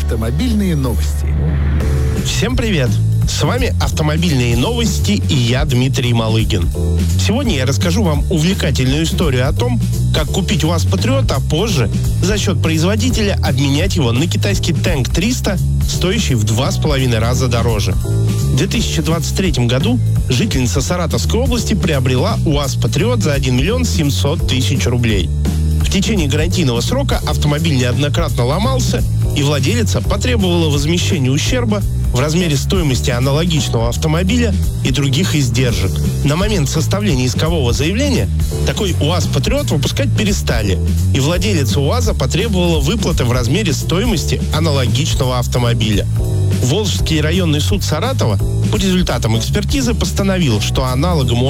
Автомобильные новости. Всем привет! С вами «Автомобильные новости» и я, Дмитрий Малыгин. Сегодня я расскажу вам увлекательную историю о том, как купить УАЗ Патриот, а позже за счет производителя обменять его на китайский Tank 300, стоящий в 2,5 раза дороже. В 2023 году жительница Саратовской области приобрела УАЗ Патриот за 1 миллион 700 тысяч рублей. В течение гарантийного срока автомобиль неоднократно ломался, и владелица потребовала возмещения ущерба в размере стоимости аналогичного автомобиля и других издержек. На момент составления искового заявления такой УАЗ Патриот выпускать перестали, и владелица УАЗа потребовала выплаты в размере стоимости аналогичного автомобиля. Волжский районный суд Саратова по результатам экспертизы постановил, что аналогом